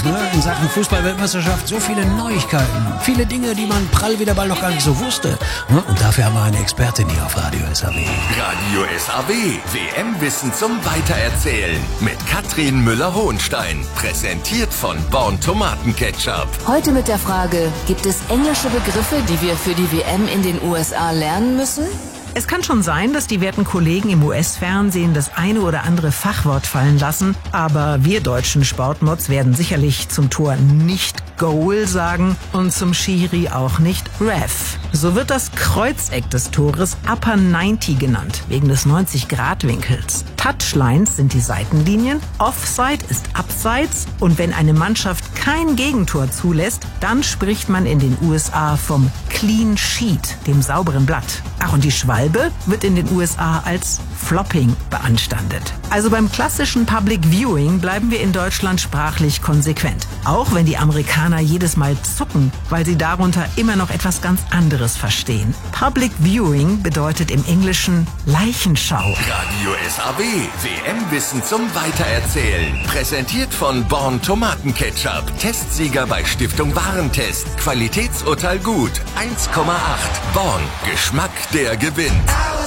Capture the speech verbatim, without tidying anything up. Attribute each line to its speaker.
Speaker 1: Ne? In Sachen Fußball-Weltmeisterschaft so viele Neuigkeiten. Viele Dinge, die man prall wie der Ball noch gar nicht so wusste. Ne? Und dafür haben wir eine Expertin hier auf Radio S A W.
Speaker 2: Radio S A W. W M-Wissen zum Weitererzählen. Mit Katrin Müller-Hohenstein. Präsentiert von Born Tomatenketchup.
Speaker 3: Heute mit der Frage, gibt es englische Begriffe, die wir für die W M in den U S A lernen müssen?
Speaker 4: Es kann schon sein, dass die werten Kollegen im U S-Fernsehen das eine oder andere Fachwort fallen lassen, aber wir deutschen Sportmods werden sicherlich zum Tor nicht Goal sagen und zum Schiri auch nicht Ref. So wird das Kreuzeck des Tores Upper neunzig genannt, wegen des neunzig-Grad-Winkels. Touchlines sind die Seitenlinien, Offside ist Abseits und wenn eine Mannschaft kein Gegentor zulässt, dann spricht man in den U S A vom Clean Sheet, dem sauberen Blatt. Ach, und die Schwalbe wird in den U S A als Flopping beanstandet. Also beim klassischen Public Viewing bleiben wir in Deutschland sprachlich konsequent. Auch wenn die Amerikaner jedes Mal zucken, weil sie darunter immer noch etwas ganz anderes verstehen. Public Viewing bedeutet im Englischen Leichenschau.
Speaker 2: Radio S A W. W M-Wissen zum Weitererzählen. Präsentiert von Born Tomatenketchup. Testsieger bei Stiftung Warentest. Qualitätsurteil gut. eins Komma acht. Born. Geschmack, der gewinnt.